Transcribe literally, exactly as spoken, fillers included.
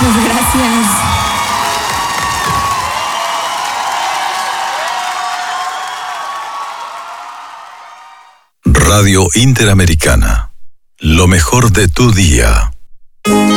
Muchas gracias. Radio Interamericana. Lo mejor de tu día.